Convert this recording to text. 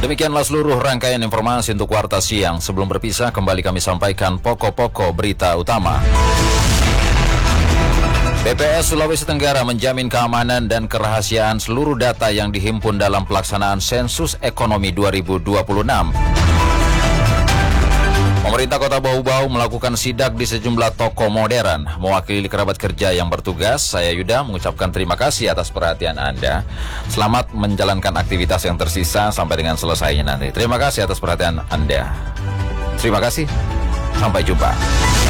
Demikianlah seluruh rangkaian informasi untuk Warta Siang. Sebelum berpisah, kembali kami sampaikan pokok-pokok berita utama. BPS Sulawesi Tenggara menjamin keamanan dan kerahasiaan seluruh data yang dihimpun dalam pelaksanaan sensus ekonomi 2026. Pemerintah Kota Bau-Bau melakukan sidak di sejumlah toko modern. Mewakili kerabat kerja yang bertugas, saya Yuda mengucapkan terima kasih atas perhatian Anda. Selamat menjalankan aktivitas yang tersisa sampai dengan selesainya nanti. Terima kasih atas perhatian Anda. Terima kasih. Sampai jumpa.